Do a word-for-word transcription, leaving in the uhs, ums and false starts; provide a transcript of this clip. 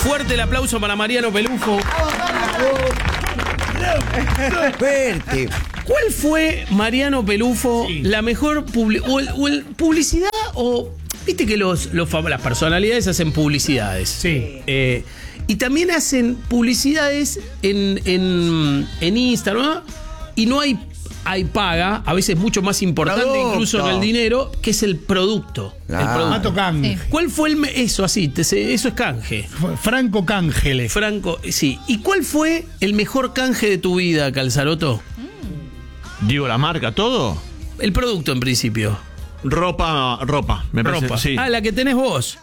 Fuerte el aplauso para Mariano Pelufo. Fuerte. ¿Cuál fue, Mariano Pelufo, sí. la mejor publi o el, o el, publicidad o... Viste que los, los, las personalidades hacen publicidades. Sí. Eh, y también hacen publicidades en, en, en Instagram, ¿no? Y no hay, hay paga, a veces mucho más importante producto. Incluso que el dinero, que es el producto. Ah. El producto. Mato canje. ¿Cuál fue el... Eso, así, te, eso es canje. Franco Cángeles. Franco, sí. ¿Y cuál fue el mejor canje de tu vida, Calzaroto? Digo, la marca, todo. El producto, en principio. Ropa, ropa, me parece. Ropa. Sí. Ah, la que tenés vos.